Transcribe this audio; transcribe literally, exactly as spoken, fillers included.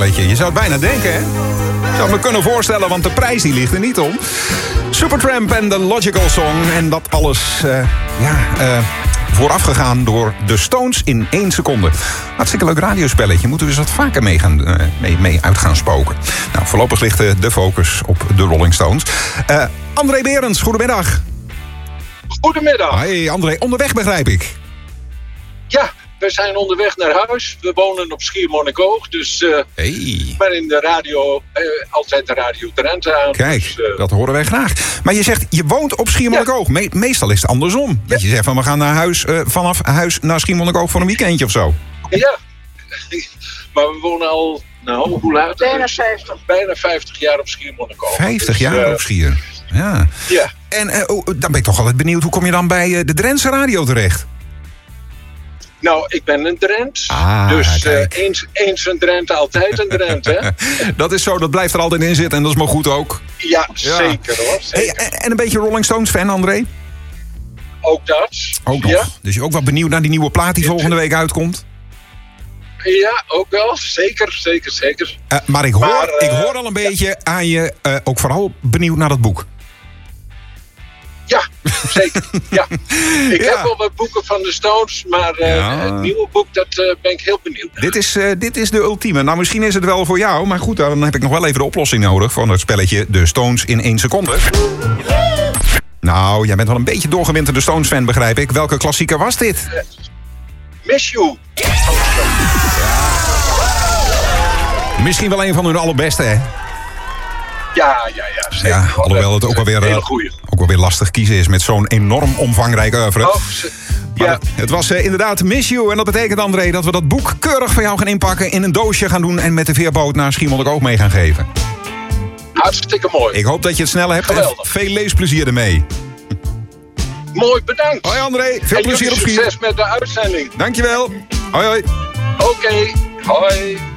Weet je, je zou het bijna denken, hè? Ik zou me kunnen voorstellen, want de prijs die ligt er niet om. Supertramp en The Logical Song. En dat alles, uh, ja... Uh, voorafgegaan door de Stones in één seconde. Hartstikke leuk radiospelletje. Moeten we eens wat vaker mee, gaan, uh, mee, mee uit gaan spoken. Nou, voorlopig ligt uh, de focus op de Rolling Stones. Uh, André Berends, goedemiddag. Goedemiddag. Hey André, onderweg begrijp ik. Ja, we zijn onderweg naar huis. We wonen op Schiermonnikoog. Dus uh, hey. maar in de radio, uh, altijd de Radio Drenthe aan. Kijk, dus, uh, dat horen wij graag. Maar je zegt, je woont op Schiermonnikoog. Ja. Me- meestal is het andersom. Ja. Dat je zegt, van we gaan naar huis, uh, vanaf huis naar Schiermonnikoog voor een weekendje of zo. Ja, maar we wonen al, nou, hoe laat? Bijna vijftig. Bijna vijftig jaar op Schiermonnikoog. vijftig dus, jaar uh, op Schier. Ja. Ja. En uh, oh, dan ben ik toch altijd benieuwd, hoe kom je dan bij uh, de Drentse radio terecht? Nou, ik ben een Drent. Ah, dus uh, eens, eens een Drent, altijd een Drent, hè? Dat is zo, dat blijft er altijd in zitten en dat is maar goed ook. Ja, ja. zeker hoor. Zeker. Hey, en een beetje Rolling Stones fan, André? Ook dat. Ook nog. Ja. Dus je ook wat benieuwd naar die nieuwe plaat die volgende week uitkomt? Ja, ook wel. Zeker, zeker, zeker. Uh, maar ik hoor, maar, uh, ik hoor al een beetje ja. aan je, uh, ook vooral benieuwd naar dat boek. Ja, zeker. Ja. Ik ja. heb wel wat boeken van de Stones, maar uh, ja. het nieuwe boek, dat uh, ben ik heel benieuwd naar. Dit is, uh, dit is de ultieme. Nou, misschien is het wel voor jou, maar goed, dan heb ik nog wel even de oplossing nodig van het spelletje De Stones in één seconde. Nou, jij bent wel een beetje doorgewinterde Stones-fan, begrijp ik. Welke klassieker was dit? Uh, Miss You. Ja. Misschien wel een van hun allerbeste, hè? Ja, ja, ja. Zeker. Ja, alhoewel het ook wel weer, ook wel weer lastig kiezen is met zo'n enorm omvangrijk oeuvre. Oh, ja. Het was uh, inderdaad Miss You. En dat betekent, André, dat we dat boek keurig voor jou gaan inpakken, in een doosje gaan doen en met de veerboot naar Schiermonnikoog mee gaan geven. Hartstikke mooi. Ik hoop dat je het snel hebt. Geweldig. En veel leesplezier ermee. Mooi, bedankt. Hoi André, veel en plezier op Schier. Succes met de uitzending. Dankjewel. Hoi hoi. Oké, okay. Hoi.